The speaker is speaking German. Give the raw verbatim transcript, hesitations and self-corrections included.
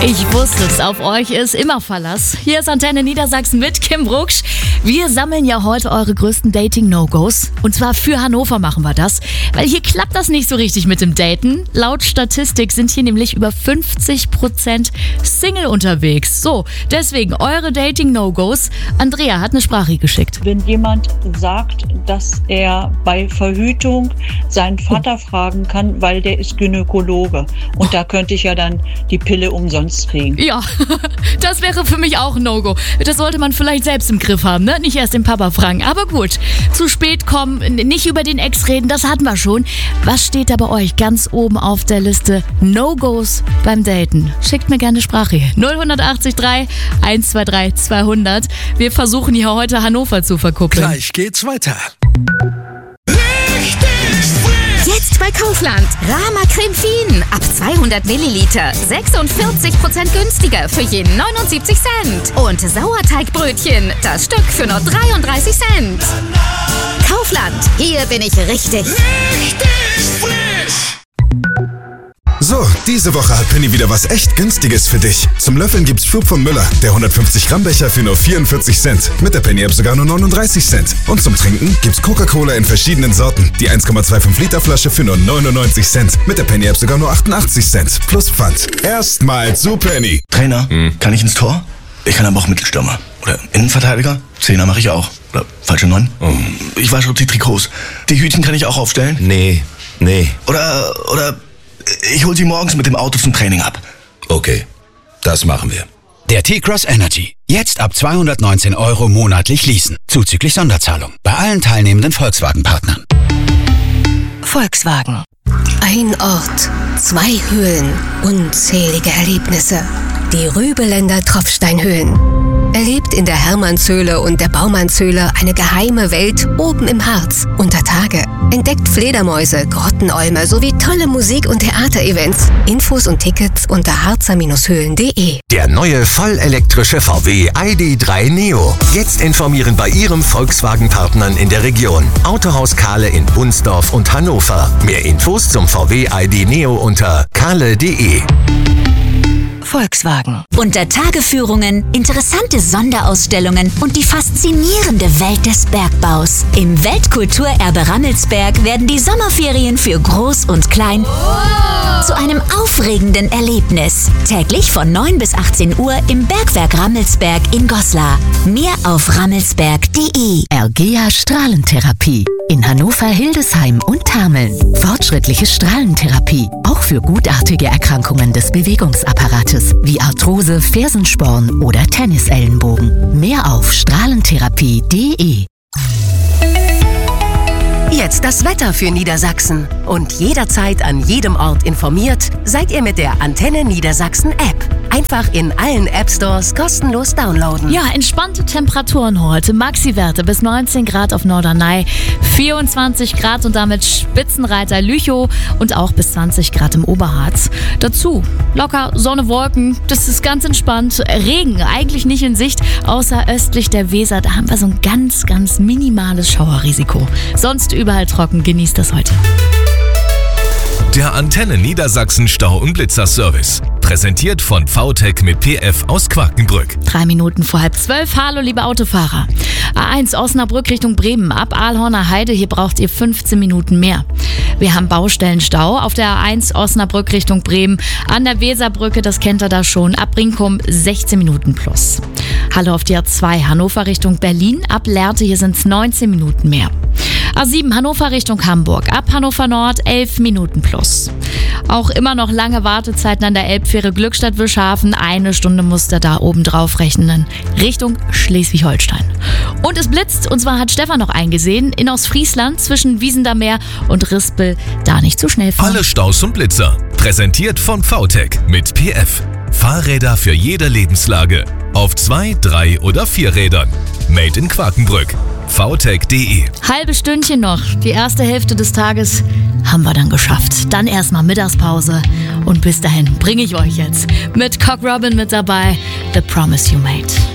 Ich wusste es, auf euch ist immer Verlass. Hier ist Antenne Niedersachsen mit Kim Brucksch. Wir sammeln ja heute eure größten Dating-No-Gos. Und zwar für Hannover machen wir das, weil hier klappt das nicht so richtig mit dem Daten. Laut Statistik sind hier nämlich über fünfzig Prozent Single unterwegs. So, deswegen eure Dating-No-Gos. Andrea hat eine Sprache geschickt. Wenn jemand sagt, dass er bei Verhütung seinen Vater oh. fragen kann, weil der ist Gynäkologe. Und oh. da könnte ich ja dann die Pille umsonst kriegen. Ja, das wäre für mich auch ein No-Go. Das sollte man vielleicht selbst im Griff haben, ne? Nicht erst den Papa fragen. Aber gut, zu spät kommen, nicht über den Ex reden, das hatten wir schon. Was steht da bei euch ganz oben auf der Liste No-Gos beim Daten? Schickt mir gerne Sprache. null acht drei, eins zwei drei, zweihundert. Wir versuchen hier heute Hannover zu verkuppeln. Gleich geht's weiter. Jetzt bei Kaufland. Rama Creme Fien. Ab zweihundert Milliliter. sechsundvierzig Prozent günstiger für je neunundsiebzig Cent. Und Sauerteigbrötchen. Das Stück für nur dreiunddreißig Cent. Kaufland. Hier bin ich richtig. Richtig frisch. So, diese Woche hat Penny wieder was echt Günstiges für dich. Zum Löffeln gibt's Flug von Müller, der hundertfünfzig Gramm Becher für nur vierundvierzig Cent. Mit der Penny-App sogar nur neununddreißig Cent. Und zum Trinken gibt's Coca-Cola in verschiedenen Sorten. Die eins Komma fünfundzwanzig Liter Flasche für nur neunundneunzig Cent. Mit der Penny-App sogar nur achtundachtzig Cent. Plus Pfand. Erstmal zu Penny. Trainer, hm. kann ich ins Tor? Ich kann aber auch Mittelstürmer. Oder Innenverteidiger? Zehner mache ich auch. Oder falsche Neun? Oh. Ich wasche auch die Trikots. Die Hütchen kann ich auch aufstellen? Nee, nee. Oder, oder... Ich hol sie morgens mit dem Auto zum Training ab. Okay, das machen wir. Der T-Cross Energy. Jetzt ab zweihundertneunzehn Euro monatlich leasen. Zuzüglich Sonderzahlung. Bei allen teilnehmenden Volkswagen-Partnern. Volkswagen. Ein Ort, zwei Höhlen, unzählige Erlebnisse. Die Rübeländer Tropfsteinhöhlen. Erlebt in der Hermannshöhle und der Baumannshöhle eine geheime Welt oben im Harz unter Tage. Entdeckt Fledermäuse, Grottenolme sowie tolle Musik- und Theaterevents. Infos und Tickets unter harzer Höhlen punkt de. Der neue vollelektrische V W I D drei Neo. Jetzt informieren bei Ihrem Volkswagen-Partnern in der Region. Autohaus Kahle in Bunsdorf und Hannover. Mehr Infos zum V W I D Neo unter kahle punkt de. Volkswagen. Unter Tageführungen, interessante Sonderausstellungen und die faszinierende Welt des Bergbaus. Im Weltkulturerbe Rammelsberg werden die Sommerferien für Groß und Klein oh. zu einem aufregenden Erlebnis. Täglich von neun bis achtzehn Uhr im Bergwerk Rammelsberg in Goslar. Mehr auf rammelsberg punkt de. Ergea Strahlentherapie. In Hannover, Hildesheim und Hameln. Fortschrittliche Strahlentherapie. Auch für gutartige Erkrankungen des Bewegungsapparates wie Arthrose, Fersensporn oder Tennisellenbogen. Mehr auf strahlentherapie punkt de. Jetzt das Wetter für Niedersachsen. Und jederzeit an jedem Ort informiert, seid ihr mit der Antenne Niedersachsen App. Einfach in allen App-Stores kostenlos downloaden. Ja, entspannte Temperaturen heute. Maxi-Werte bis neunzehn Grad auf Norderney, vierundzwanzig Grad und damit Spitzenreiter Lüchow und auch bis zwanzig Grad im Oberharz. Dazu locker Sonne, Wolken, das ist ganz entspannt. Regen eigentlich nicht in Sicht, außer östlich der Weser. Da haben wir so ein ganz, ganz minimales Schauerrisiko. Sonst überall trocken, genießt das heute. Der Antenne Niedersachsen Stau- und Blitzerservice. Präsentiert von V T E C mit P F aus Quakenbrück. Drei Minuten vor halb zwölf. Hallo, liebe Autofahrer. A eins Osnabrück Richtung Bremen. Ab Ahlhorner Heide, hier braucht ihr fünfzehn Minuten mehr. Wir haben Baustellenstau auf der A eins Osnabrück Richtung Bremen. An der Weserbrücke, das kennt ihr da schon. Ab Brinkum sechzehn Minuten plus. Hallo auf die A zwei Hannover Richtung Berlin. Ab Lehrte, hier sind es neunzehn Minuten mehr. A sieben Hannover Richtung Hamburg. Ab Hannover Nord elf Minuten plus. Auch immer noch lange Wartezeiten an der Elbfähre Glückstadt-Wischhafen. Eine Stunde musst ihr da oben drauf rechnen. Richtung Schleswig-Holstein. Und es blitzt, und zwar hat Stefan noch eingesehen, in Ostfriesland zwischen Wiesendermeer und Rispel. Da nicht zu schnell fahren. Alle Staus und Blitzer. Präsentiert von V T E C mit P F. Fahrräder für jede Lebenslage. Auf zwei, drei oder vier Rädern. Made in Quakenbrück. v t e c punkt de. Halbe Stündchen noch. Die erste Hälfte des Tages haben wir dann geschafft. Dann erstmal Mittagspause. Und bis dahin bringe ich euch jetzt mit Cock Robin mit dabei The Promise You Made.